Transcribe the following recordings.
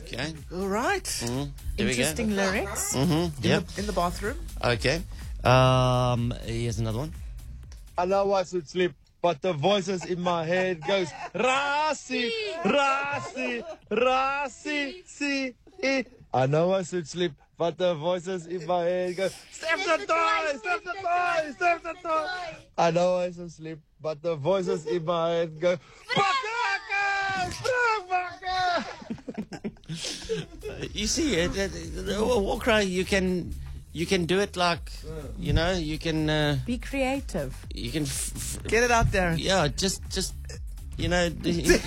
Okay. All right. Here Interesting we go. lyrics. Yep. In the bathroom. Okay. Here's another one. I know I should sleep, but the voices in my head goes Rasi, Rasi, Rasi, si. I know I should sleep, but the voices in my head go step the toy, step the toy, step the toy. I know I should sleep, but the voices in my head go Bakaka, Bakaka. You see, war cry. You can do it like, you know. You can. Be creative. You can. Get it out there. Yeah, just. You know, you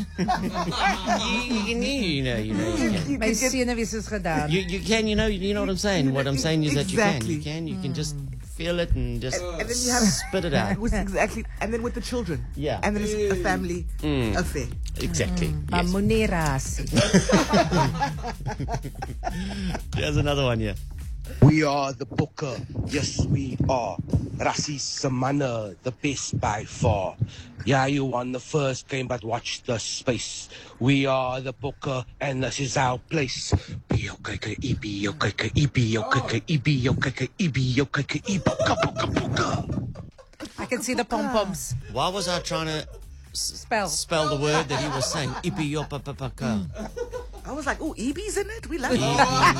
can. My seun is gedaan. You can, you know what I'm saying. What I'm saying is that Exactly. you can just feel it and just And then you have spit it out. exactly, and then with the children. Yeah. And then it's a family affair. Exactly. Maar Yes. moenie rasie. There's another one, yeah. We are the booker, yes we are. Rassie Samana, the best by far. Yeah, you won the first game, but watch the space. We are the booker, and this is our place. I can see the pom-poms. Why was I trying to spell the word that he was saying? Ipiopapapaka. I was like, oh, EB's in it? We love it.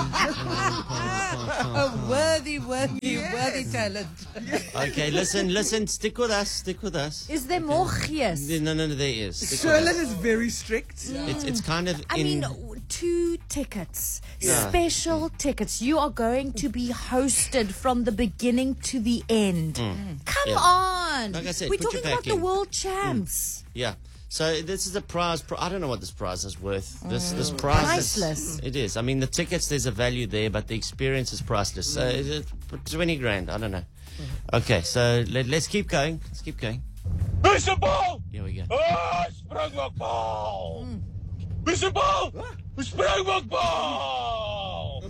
A worthy talent. Okay, listen. Stick with us. Is there more gees? No, there is. Stick with Sherlin us. is very strict. It's kind of. I mean, 2 tickets, special tickets. You are going to be hosted from the beginning to the end. Come on. Like I said, we're put talking your back about the in. world champs. Yeah. So this is a prize. I don't know what this prize is worth. This prize Priceless. It is. I mean, the tickets, there's a value there, but the experience is priceless. So it's 20 grand. I don't know. Okay, so let's keep going. Mr. Ball! Here we go. Springbok-bal! Mr. Ball! Springbok-bal!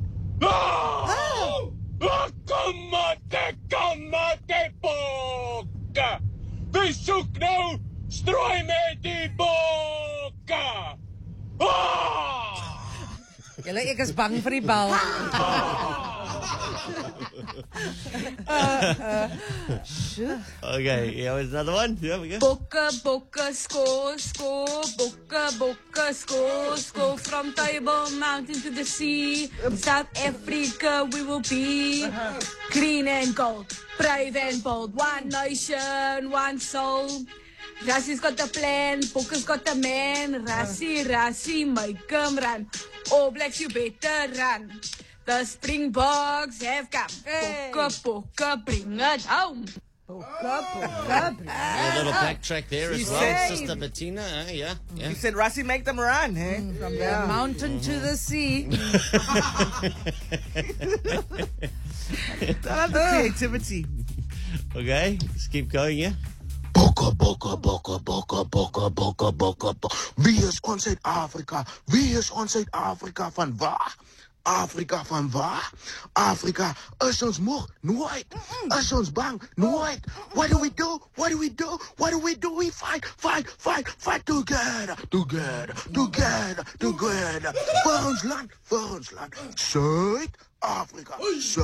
Komate, boka! Wie soek nou, strooi met die boka! Julle, ek is bang vir die bal. Okay, here's another one. Here we go. Bokke, score, bokke, score, from Table Mountain to the sea. South Africa we will be green and gold, brave and bold. One nation, one soul. Rassie's got a plan, Bokke's got a man. Rassie, make 'em run. All Blacks, you better run. The Springboks have come. Bokke, bring it home. A little backtrack there as well, said- Sister Bettina. Yeah. You said, Rassie, make them run, eh? From the mountain to the sea. I love the creativity. Okay, let's keep going. Yeah. Bokke. Wie is ons Suid-Afrika? Wie is ons Suid-Afrika van waar? Afrika van waar? Afrika is ons moeg? Nooit. Is ons bang? Nooit. What do we do? We fight together. Voor ons land. Suid-Afrika.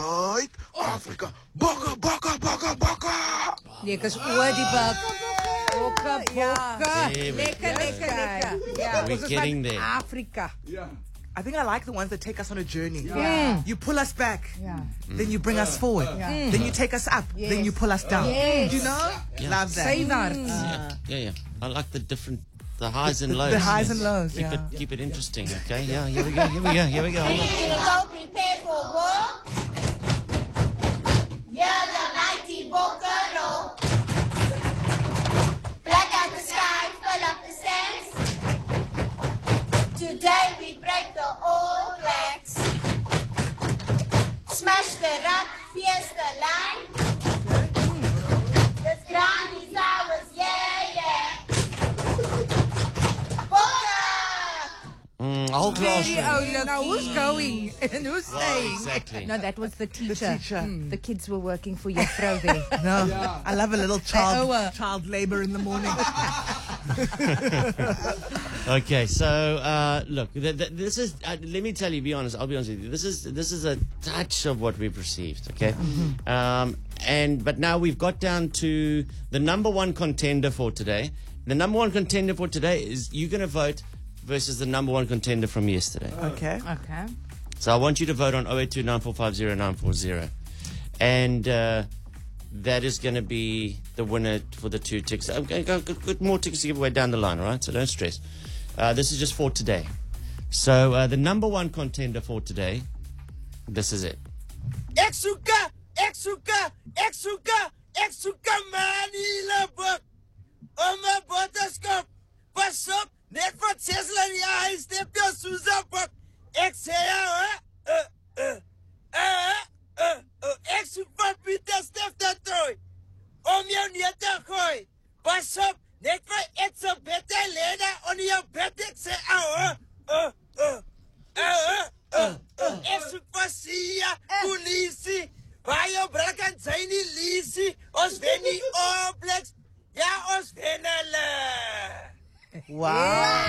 Bokke. Nee, ek is oor die bak. Bokke. There we Lekker. Ja, We're ons is getting van there. Afrika. I think I like the ones that take us on a journey. Yeah. You pull us back, Yeah. then you bring us forward. Then you take us up, then you pull us down. Yes. Do you know? Love that. Say that. Yeah. I like the highs and lows. The highs and lows, Keep it interesting, okay? Yeah, here we go. Hold on. Go prepare for war. You're the mighty Bokero. Black out the sky, fill up the sands. Today we break the All Blacks. Smash the rock, pierce the line. This ground is ours, yeah. Boka! Whole class. Very old. Now who's going and who's staying? Exactly. No, that was the teacher. teacher. The kids were working for your vrouw there. No, I love a little Oh, child labor in the morning. Okay, so look, this is. Let me tell you, be honest. I'll be honest with you. This is a touch of what we've received. Okay, but now we've got down to the number one contender for today. The number one contender for today is you're going to vote versus the number one contender from yesterday. Okay. Okay. So I want you to vote on 082 9450 940, and that is going to be the winner for the 2 tickets. I'm going to go more tickets to give away down the line, all right? So don't stress. This is just for today. So the number one contender for today, this is it. Exuka, exuka, exuka, exuka Manila book. Oma botterskop. Pas op, net wat Tesla in die huis, step jou Suza book. Ek sê ek soek van Pieter Stef dat trooi. Om jou neer te gooi. Pas op, net wat ek so bette lede onder jou bed, ek sê ek soek van Sia, polisie. Waar jou brak en sy nie leasie. Ons wen die All-Blacks. Ja, ons wen hulle. Wow.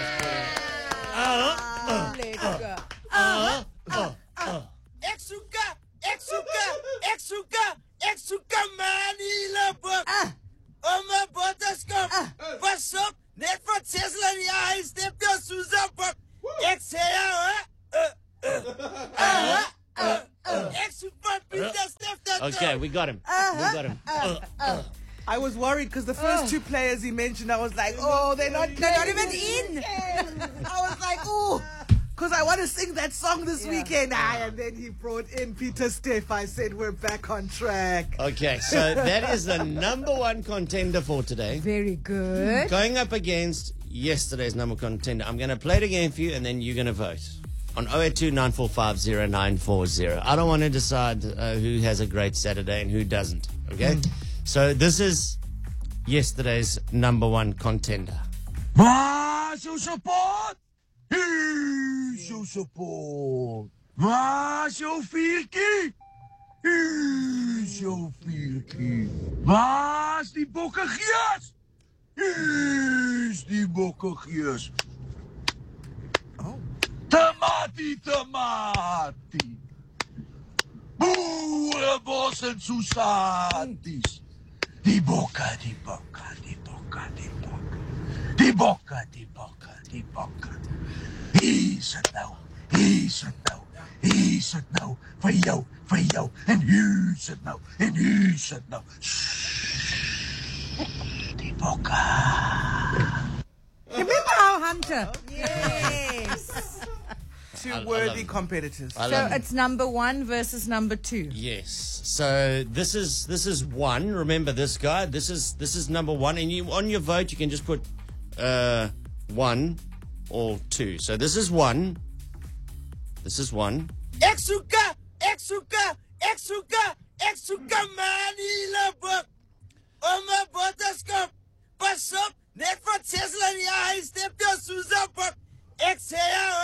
Exuka, exuka, exuka, exuka Manila book. Oma botterskop. Pas op, net wat Tesla in die huis, step jou Suza book. Ek sê ek soek van Pieter Stef dat Okay, we got him. We got him. I was worried because the first 2 players he mentioned, I was like, oh, they're not even in. I was like, oh, because I want to sing that song this weekend. And then he brought in Peter Steph. I said, we're back on track. Okay, so that is the number one contender for today. Very good. Going up against yesterday's number contender. I'm going to play it again for you, and then you're going to vote on 082 9450 940. I don't want to decide who has a great Saturday and who doesn't. Okay? So this is yesterday's number one contender. Waar jou support? Hier is jou support. Waar is jou vierkie? Hier is jou vierkie. Waar is die bokkegees? Hier is die bokkegees. Tomati, tomati. Boerenbos en Susatis. Die bokken, die bokken, die bokken, die bokken. Die bokken, die bokken, die bokken. Hier is het nou, hier is het nou, hier is het nou. Voor jou, en hier is het nou, en hier is het nou. Die bokken. Remember our hunter? Yes. 2 worthy competitors. So it's number 1 versus number 2. Yes. So this is 1. Remember this guy. This is number 1, and you on your vote you can just put 1 or 2. So this is 1. This is 1. Exuka, exuka, exuka, exuka Manila book. Oma botterskop. Pas op, net wat Tesla in die huis, step jou Suza book. Ek sê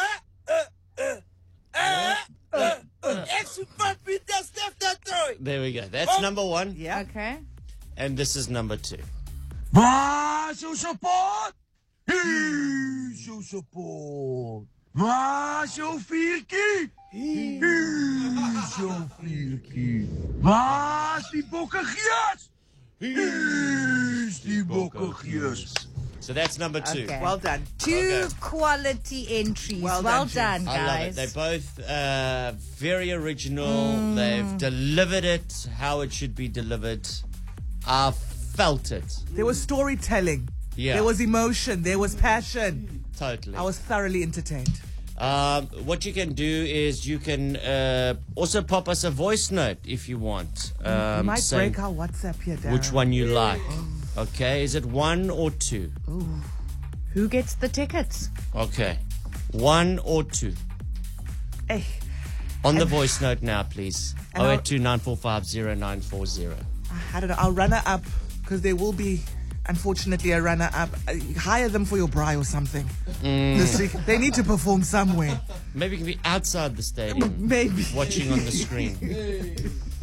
ek soek van Pieter Stef dat trooi. There we go. That's number 1. Yeah. Okay. And this is number 2. Waar is jou support? Hier is jou support. Waar is jou vierkie? Hier is jou vierkie. Waar is die bokkegees? Hier is die bokkegees. So that's number 2. Okay. Well done. 2 quality entries. Well Well done, done, I love it. guys. They're both very original. They've delivered it how it should be delivered. I felt it. There was storytelling. Yeah. There was emotion. There was passion. Totally. I was thoroughly entertained. What you can do is you can also pop us a voice note if you want. We might saying break our WhatsApp here, Darren. which one you like. Okay, is it 1 or 2? Who gets the tickets? Okay, 1 or 2. Hey, On the voice note now, please. And I'll- 082 945 940. I don't know. I'll runner up because there will be, unfortunately, a runner up. Hire them for your braai or something. This week. They need to perform somewhere. Maybe you can be outside the stadium Maybe. watching on the screen.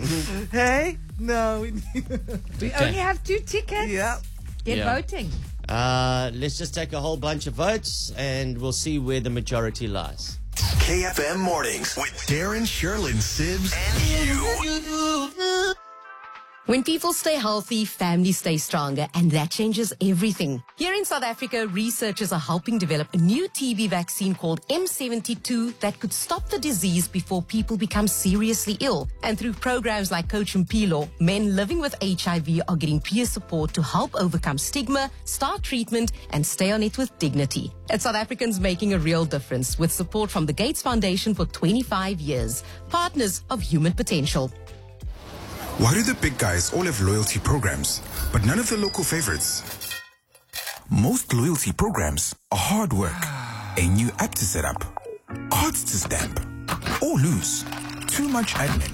Hey? No. We only have 2 tickets. Yeah. Get Yeah. voting. Let's just take a whole bunch of votes and we'll see where the majority lies. KFM Mornings with Darren, Sherlyn, Sibs, and you. When people stay healthy, families stay stronger, and that changes everything. Here in South Africa, researchers are helping develop a new TB vaccine called M72 that could stop the disease before people become seriously ill. And through programs like Coach Mpilo, men living with HIV are getting peer support to help overcome stigma, start treatment, and stay on it with dignity. It's South Africans making a real difference with support from the Gates Foundation for 25 years, partners of human potential. Why do the big guys all have loyalty programs, but none of the local favorites? Most loyalty programs are hard work, a new app to set up, cards to stamp, or lose, too much admin.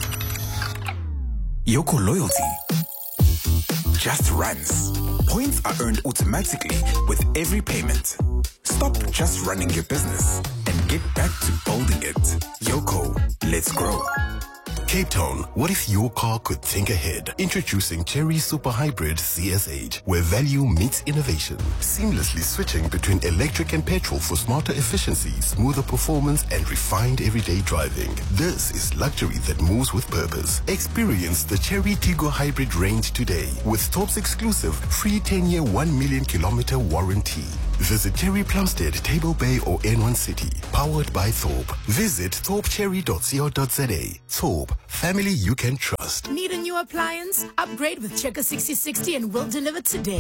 Yoko Loyalty just runs. Points are earned automatically with every payment. Stop just running your business and get back to building it. Yoko, let's grow. Cape Town, what if your car could think ahead? Introducing Cherry Super Hybrid CSH, where value meets innovation. Seamlessly switching between electric and petrol for smarter efficiency, smoother performance, and refined everyday driving. This is luxury that moves with purpose. Experience the Cherry Tiggo Hybrid range today with Thorpe's exclusive free 10-year 1 million kilometer warranty. Visit Cherry Plumstead, Table Bay, or N1 City. Powered by Thorpe. Visit thorpecherry.co.za. Thorpe, family you can trust. Need a new appliance? Upgrade with Checker 6060 and we'll deliver today.